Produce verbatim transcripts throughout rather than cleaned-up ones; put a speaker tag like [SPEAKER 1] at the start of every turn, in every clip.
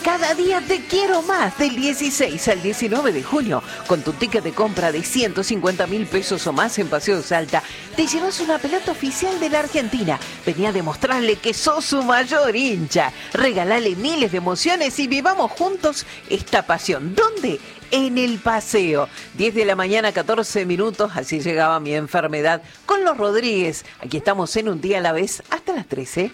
[SPEAKER 1] Cada día te quiero más, del dieciséis al diecinueve de junio. Con tu ticket de compra de ciento cincuenta mil pesos o más en Paseo Salta, te llevas una pelota oficial de la Argentina. Vení a demostrarle que sos su mayor hincha. Regalale miles de emociones y vivamos juntos esta pasión. ¿Dónde? En el Paseo. diez de la mañana, catorce minutos, así llegaba mi enfermedad con los Rodríguez. Aquí estamos en Un Día a la Vez hasta las trece.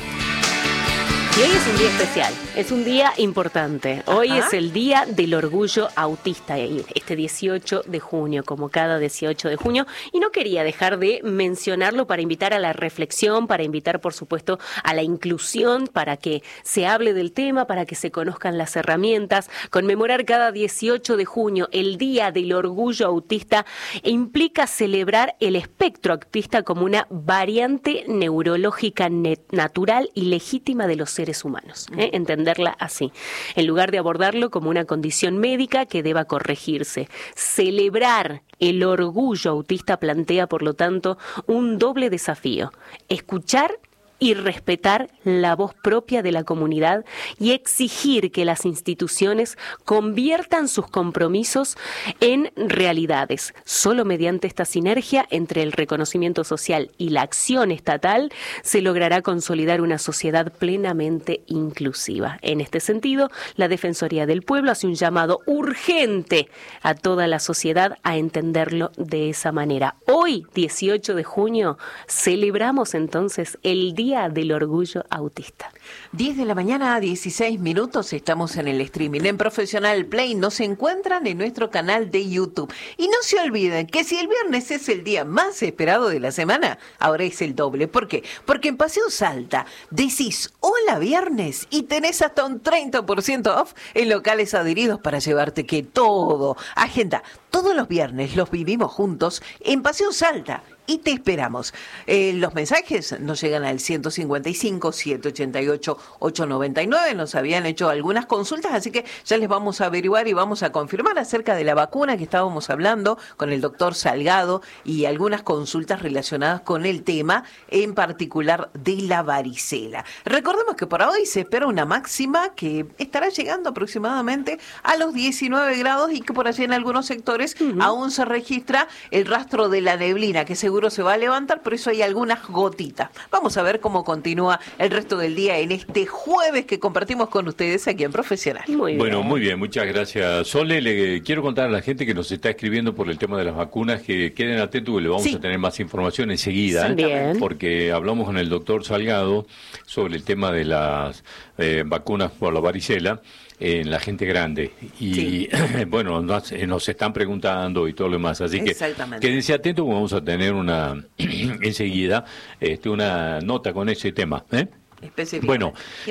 [SPEAKER 2] Y hoy es un día especial, es un día importante. Hoy
[SPEAKER 1] Ajá.
[SPEAKER 2] es el Día del Orgullo Autista, este dieciocho de junio, como cada dieciocho de junio. Y no quería dejar de mencionarlo para invitar a la reflexión, para invitar, por supuesto, a la inclusión, para que se hable del tema, para que se conozcan las herramientas. Conmemorar cada dieciocho de junio el Día del Orgullo Autista implica celebrar el espectro autista como una variante neurológica natural y legítima de los seres humanos, ¿eh? Entenderla así, en lugar de abordarlo como una condición médica que deba corregirse. Celebrar el orgullo autista plantea, por lo tanto, un doble desafío: escuchar y respetar la voz propia de la comunidad y exigir que las instituciones conviertan sus compromisos en realidades. Solo mediante esta sinergia entre el reconocimiento social y la acción estatal se logrará consolidar una sociedad plenamente inclusiva. En este sentido, la Defensoría del Pueblo hace un llamado urgente a toda la sociedad a entenderlo de esa manera. Hoy, dieciocho de junio, celebramos entonces el Día del Orgullo Autista.
[SPEAKER 1] diez de la mañana a dieciséis minutos, estamos en el streaming. En Profesional Play nos encuentran en nuestro canal de YouTube. Y no se olviden que si el viernes es el día más esperado de la semana, ahora es el doble. ¿Por qué? Porque en Paseo Salta decís hola viernes y tenés hasta un treinta por ciento off en locales adheridos para llevarte que todo. Agenda, todos los viernes los vivimos juntos en Paseo Salta. Y te esperamos. Eh, los mensajes nos llegan al ciento cincuenta y cinco, setecientos ochenta y ocho, ochocientos noventa y nueve. Nos habían hecho algunas consultas, así que ya les vamos a averiguar y vamos a confirmar acerca de la vacuna que estábamos hablando con el doctor Salgado y algunas consultas relacionadas con el tema, en particular de la varicela. Recordemos que por hoy se espera una máxima que estará llegando aproximadamente a los diecinueve grados y que por allí en algunos sectores uh-huh. aún se registra el rastro de la neblina, que seguro se va a levantar, por eso hay algunas gotitas. Vamos a ver cómo continúa el resto del día en este jueves que compartimos con ustedes aquí en Profesional.
[SPEAKER 3] Muy bueno, muy bien, muchas gracias, Sole. Le quiero contar a la gente que nos está escribiendo por el tema de las vacunas que queden atentos, que le vamos sí. a tener más información enseguida, ¿eh? Porque hablamos con el doctor Salgado sobre el tema de las eh, vacunas por la varicela en la gente grande y sí. bueno, nos, nos están preguntando y todo lo demás, así que quédense atentos, vamos a tener una enseguida este, una nota con ese tema, ¿eh? Bueno,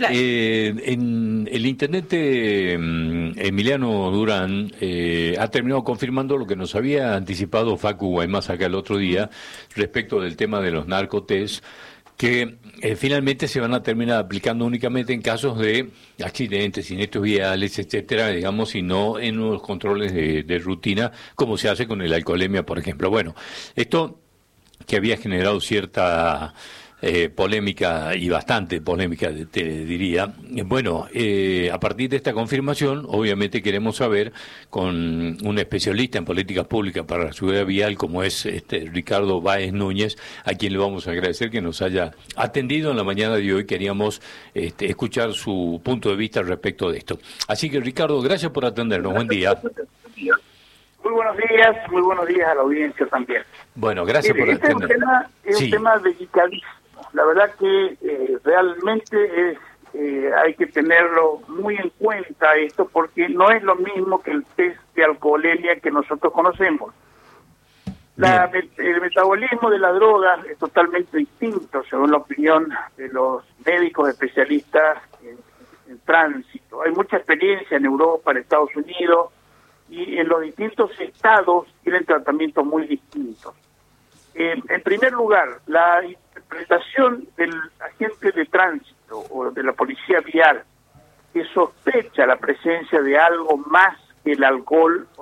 [SPEAKER 3] eh, en el intendente Emiliano Durán eh, ha terminado confirmando lo que nos había anticipado Facu Guaymás acá el otro día respecto del tema de los narcotés, que eh, finalmente se van a terminar aplicando únicamente en casos de accidentes, siniestros viales, etcétera, digamos, y no en unos controles de, de rutina, como se hace con el alcoholemia, por ejemplo. Bueno, esto que había generado cierta eh, polémica, y bastante polémica, te diría. Bueno, eh, a partir de esta confirmación, obviamente queremos saber, con un especialista en políticas públicas para la seguridad vial, como es este Ricardo Báez Núñez, a quien le vamos a agradecer que nos haya atendido en la mañana de hoy. Queríamos este, escuchar su punto de vista respecto de esto. Así que, Ricardo, gracias por atendernos. Buen día.
[SPEAKER 4] Muy buenos días, muy buenos días a la audiencia también.
[SPEAKER 3] Bueno, gracias Mire, por
[SPEAKER 4] este
[SPEAKER 3] atendernos.
[SPEAKER 4] Es un tema, es
[SPEAKER 3] sí.
[SPEAKER 4] un tema delicadísimo. La verdad que eh, realmente es, eh, hay que tenerlo muy en cuenta esto, porque no es lo mismo que el test de alcoholemia que nosotros conocemos. La, el metabolismo de las drogas es totalmente distinto, según la opinión de los médicos especialistas en, en tránsito. Hay mucha experiencia en Europa, en Estados Unidos, y en los distintos estados tienen tratamientos muy distintos. Eh, en primer lugar, la interpretación del agente de tránsito o de la policía vial que sospecha la presencia de algo más que el alcohol